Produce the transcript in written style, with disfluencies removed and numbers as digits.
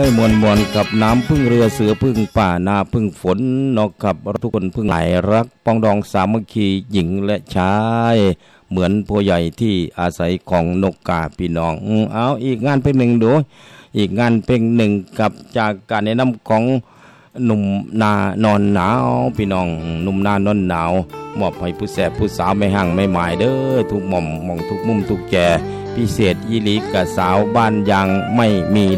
มวนกับน้ำพึ่งเรือเสือพึ่งป่านาพึ่งฝนนอกกับทุกคนพึ่งไหลรักปองดองสามัคคีหญิงและชายเหมือนผัวใหญ่ที่อาศัยของนกกาพี่น้องเอาอีกงานเพลงหนึ่งดูอีกงานเพลงหนึ่งกับจากการแนะนำของหนุ่มนานอนหนาวพี่น้องหนุ่มนานอนหนาวมอบให้ผู้แสบผู้สาวไม่ห่างไม่หมายเด้อทุกหม่อมมองทุกมุมทุกแจพิเศษอีหลีกับสาวบ้านยางไม่มี